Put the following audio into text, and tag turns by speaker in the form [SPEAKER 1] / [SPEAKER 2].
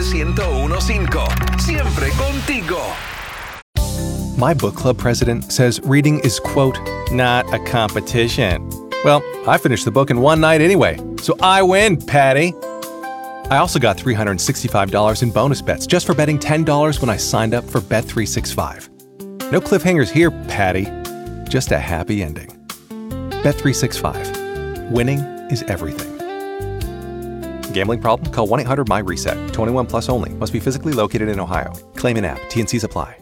[SPEAKER 1] 101.5. Siempre contigo.
[SPEAKER 2] My book club president says reading is, quote, not a competition. Well, I finished the book in one night anyway, so I win, Patty. I also got $365 in bonus bets just for betting $10 when I signed up for Bet365. No cliffhangers here, Patty. Just a happy ending. Bet365. Winning is everything. Gambling problem? Call 1-800-MY-RESET. 21 plus only. Must be physically located in Ohio. Claim in app. T&Cs apply.